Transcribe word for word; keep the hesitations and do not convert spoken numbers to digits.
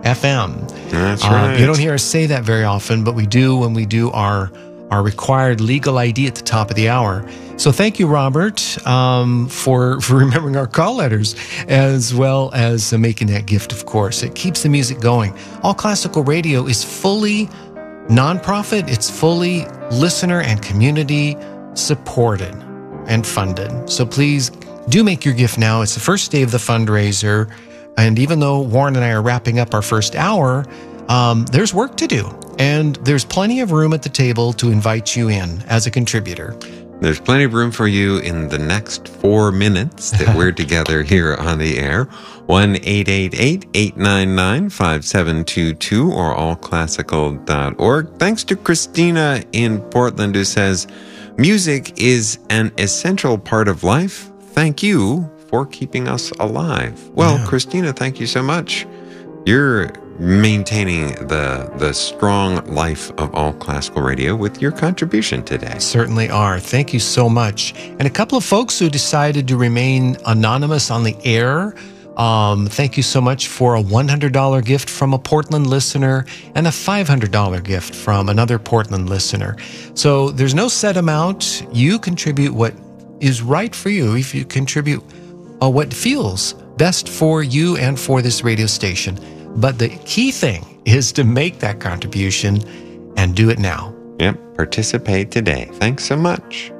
F M. That's uh, right. You don't hear us say that very often, but we do when we do our our required legal I D at the top of the hour. So thank you, Robert, um, for, for remembering our call letters, as well as uh, making that gift, of course. It keeps the music going. All Classical Radio is fully nonprofit. It's fully listener and community supported and funded. So please do make your gift now. It's the first day of the fundraiser. And even though Warren and I are wrapping up our first hour, um, there's work to do. And there's plenty of room at the table to invite you in as a contributor. There's plenty of room for you in the next four minutes that we're together here on the air. one eight eight eight, eight nine nine, five seven two two or all classical dot org. Thanks to Christina in Portland, who says, music is an essential part of life. Thank you for keeping us alive. Well, yeah. Christina, thank you so much. You're maintaining the the strong life of All Classical Radio with your contribution today. Certainly are. Thank you so much. And a couple of folks who decided to remain anonymous on the air, um, thank you so much for a one hundred dollars gift from a Portland listener and a five hundred dollars gift from another Portland listener. So there's no set amount. You contribute what is right for you. If you contribute uh, what feels best for you and for this radio station. But the key thing is to make that contribution and do it now. Yep, participate today. Thanks so much.